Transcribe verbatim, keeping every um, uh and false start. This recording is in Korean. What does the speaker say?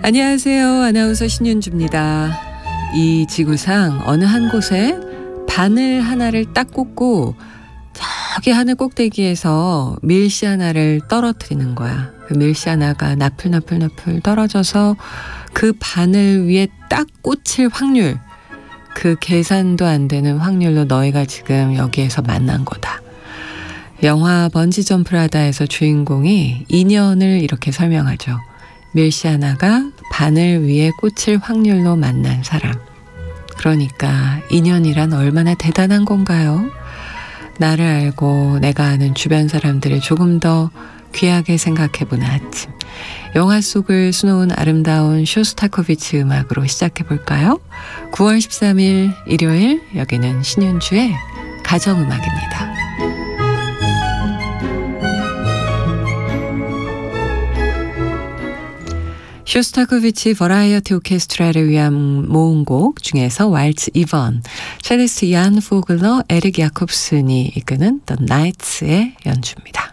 안녕하세요. 아나운서 신윤주입니다. 이 지구상 어느 한 곳에 바늘 하나를 딱 꽂고 저기 하늘 꼭대기에서 밀씨 하나를 떨어뜨리는 거야. 그 밀씨 하나가 나풀나풀나풀 떨어져서 그 바늘 위에 딱 꽂힐 확률, 그 계산도 안 되는 확률로 너희가 지금 여기에서 만난 거다. 영화 번지점프를 하다에서 주인공이 인연을 이렇게 설명하죠. 밀씨 하나가 바늘 위에 꽂힐 확률로 만난 사람. 그러니까 인연이란 얼마나 대단한 건가요? 나를 알고 내가 아는 주변 사람들을 조금 더 귀하게 생각해보는 아침. 영화 속을 수놓은 아름다운 쇼스타코비치 음악으로 시작해볼까요? 구월 십삼일 일요일, 여기는 신윤주의 가정음악입니다. 쇼스타코비치 버라이어티 오케스트라를 위한 모음곡 중에서 왈츠 이번, 첼리스트 얀 포글러, 에릭 야콥슨이 이끄는 The Knights의 연주입니다.